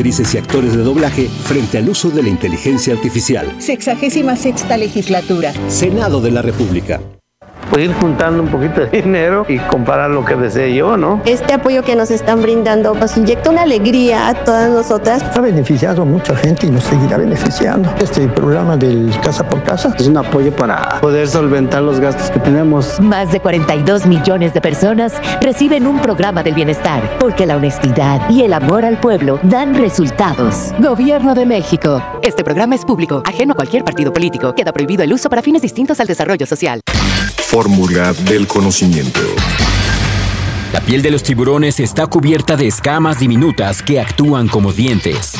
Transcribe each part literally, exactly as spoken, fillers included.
actrices y actores de doblaje frente al uso de la inteligencia artificial. Sexagésima sexta legislatura. Senado de la República. Pues ir juntando un poquito de dinero y comprar lo que desee yo, ¿no? Este apoyo que nos están brindando nos inyecta una alegría a todas nosotras. Ha beneficiado a mucha gente y nos seguirá beneficiando. Este programa del Casa por Casa es un apoyo para poder solventar los gastos que tenemos. Más de cuarenta y dos millones de personas reciben un programa del bienestar, porque la honestidad y el amor al pueblo dan resultados. Gobierno de México. Este programa es público, ajeno a cualquier partido político. Queda prohibido el uso para fines distintos al desarrollo social. Fórmula del conocimiento. La piel de los tiburones está cubierta de escamas diminutas que actúan como dientes.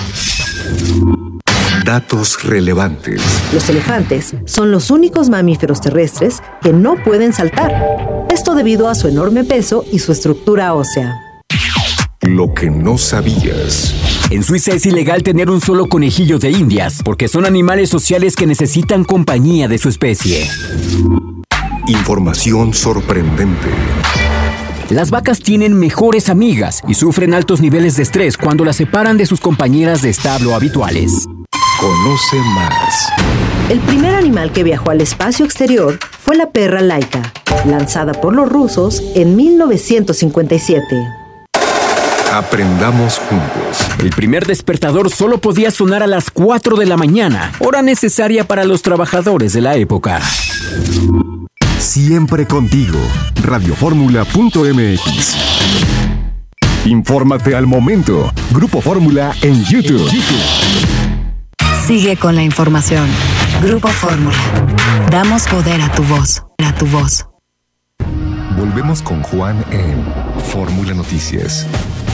Datos relevantes. Los elefantes son los únicos mamíferos terrestres que no pueden saltar. Esto debido a su enorme peso y su estructura ósea. Lo que no sabías. En Suiza es ilegal tener un solo conejillo de indias, porque son animales sociales que necesitan compañía de su especie. Información sorprendente. Las vacas tienen mejores amigas y sufren altos niveles de estrés cuando las separan de sus compañeras de establo habituales. Conoce más. El primer animal que viajó al espacio exterior fue la perra Laika, lanzada por los rusos en mil novecientos cincuenta y siete. Aprendamos juntos. El primer despertador solo podía sonar a las cuatro de la mañana, hora necesaria para los trabajadores de la época. Siempre contigo. Radioformula punto m x. Infórmate al momento. Grupo Fórmula en YouTube. Sigue con la información. Grupo Fórmula. Damos poder a tu voz. A tu voz. Volvemos con Juan en Fórmula Noticias.